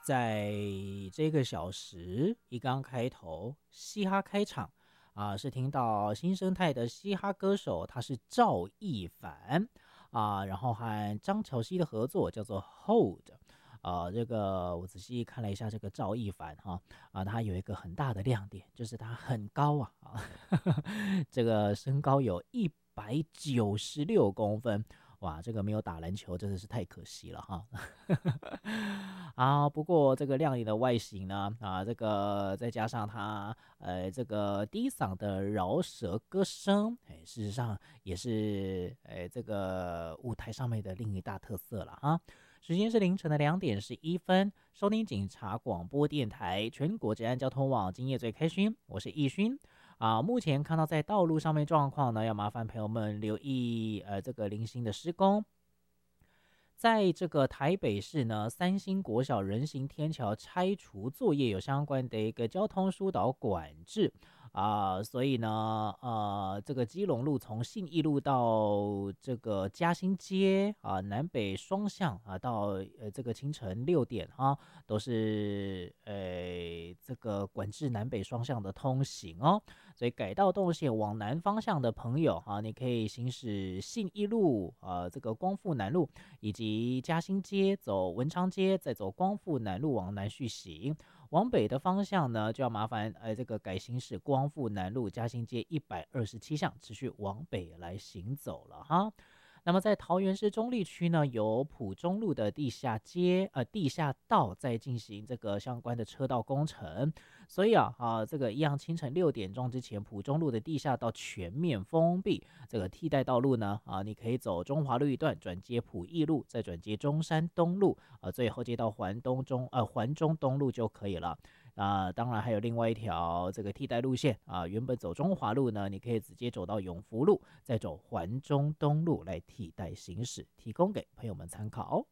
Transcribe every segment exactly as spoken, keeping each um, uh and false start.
在这个小时一刚开头，嘻哈开场啊，是听到新生态的嘻哈歌手，他是赵一凡啊，然后和张乔希的合作叫做 Hold。啊，这个我仔细看了一下，这个赵一凡哈啊，他有一个很大的亮点，就是他很高啊啊，这个身高有一百九十六公分。哇，这个没有打篮球真的是太可惜了哈。啊，不过这个亮眼的外形呢，啊，这个再加上他呃这个低嗓的饶舌歌声，哎，事实上也是哎这个舞台上面的另一大特色了哈。时间是凌晨的两点十一分，收听警察广播电台全国治安交通网，今夜最开心，我是易勋。啊，目前看到在道路上面状况呢，要麻烦朋友们留意，呃，这个零星的施工。在这个台北市呢，三星国小人行天桥拆除作业有相关的一个交通疏导管制啊、所以呢，呃，这个基隆路从信义路到这个嘉兴街啊、南北双向啊，到呃这个清晨六点哈、都是呃这个管制南北双向的通行哦。所以改道动线往南方向的朋友啊，你可以行驶信义路啊、这个光复南路以及嘉兴街，走文昌街，再走光复南路往南续行。往北的方向呢，就要麻烦呃这个改行驶光复南路嘉兴街一百二十七巷，持续往北来行走了哈。那么在桃园市中坜区呢，有埔中路的地下街呃地下道在进行这个相关的车道工程，所以啊啊这个一样清晨六点钟之前，埔中路的地下道全面封闭，这个替代道路呢啊你可以走中华路一段，转接埔义路，再转接中山东路，呃最后接到环东中呃环中东路就可以了。啊、当然还有另外一条这个替代路线啊，原本走中华路呢，你可以直接走到永福路，再走环中东路来替代行驶，提供给朋友们参考。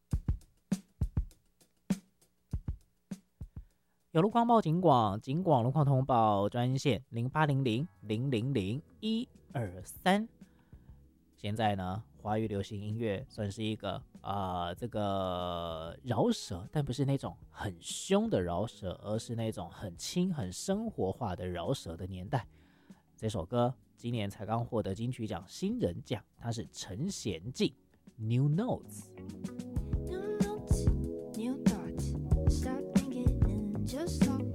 有路况报警广，警广路况通报专线零八零零零零零一二三。现在呢，华语流行音乐算是一个啊、呃这个饶舌，但不是那种很凶的饶舌，而是那种很轻、很生活化的饶舌的年代。这首歌今年才刚获得金曲奖新人奖，它是陈娴静 New Notes。 New notes, new thoughts. Start thinking and just talk.